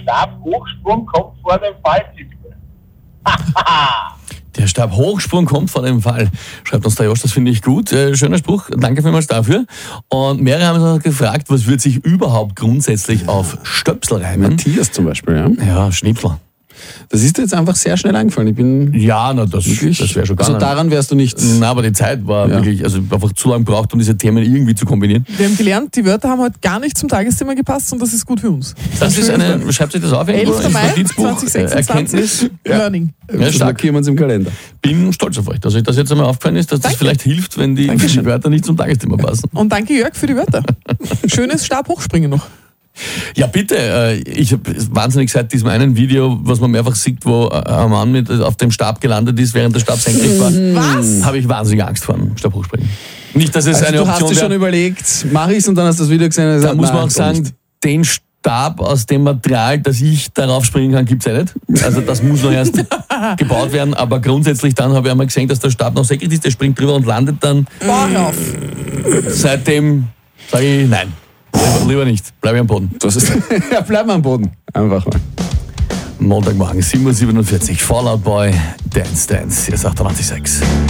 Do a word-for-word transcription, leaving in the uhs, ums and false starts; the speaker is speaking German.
Stabhochsprung kommt vor dem Fallzipfel. Der Stabhochsprung kommt vor dem Fall. Schreibt uns der Josch, das finde ich gut. Äh, schöner Spruch, danke vielmals dafür. Und mehrere haben uns noch gefragt, was wird sich überhaupt grundsätzlich auf Stöpsel reimen? Matthias zum Beispiel, ja. Ja, Schnipsel. Das ist dir jetzt einfach sehr schnell eingefallen. Ich bin Ja, na, das, wirklich, das wäre schon gar also nicht. daran wärst du nicht. Na, aber die Zeit war Ja. wirklich, also einfach zu lange braucht, um diese Themen irgendwie zu kombinieren. Wir haben gelernt, die Wörter haben heute gar nicht zum Tagesthema gepasst und das ist gut für uns. Das ist eine, schreibt sich das auf irgendwo? elfter ins Mai Notizbuch, zwanzig sechsundzwanzig. Erkenntnis. Learning. Ja, Das stark. markieren wir uns im Kalender. Bin stolz auf euch, dass euch das jetzt einmal aufgefallen ist, dass das Danke. vielleicht hilft, wenn die, die Wörter nicht zum Tagesthema passen. Und danke Jörg für die Wörter. Schönes Stabhochspringen noch. Ja, bitte. äh, Ich habe wahnsinnig seit diesem einen Video, was man mehrfach sieht, wo äh, ein Mann mit auf dem Stab gelandet ist, während der Stab senkrecht war. Was? Habe ich wahnsinnig Angst vor dem Stabhochspringen. Nicht, dass es Also eine du hast Option dir schon wäre. überlegt, mache ich's und dann hast du das Video gesehen und Da gesagt, muss man nein, auch sagen, nicht. den Stab aus dem Material, dass ich darauf springen kann, gibt's ja nicht. Also das muss noch erst gebaut werden. Aber grundsätzlich dann habe ich einmal gesehen, dass der Stab noch senkrecht ist, der springt drüber und landet dann. Boah, hör auf. Seitdem sage ich nein. Lieber, lieber nicht. Bleib ich am Boden. Das ist, ja, bleib mal am Boden. Einfach mal. Montagmorgen, sieben Uhr siebenundvierzig. Fall Out Boy, Dance Dance. Hier ist achtundachtzig Komma sechs.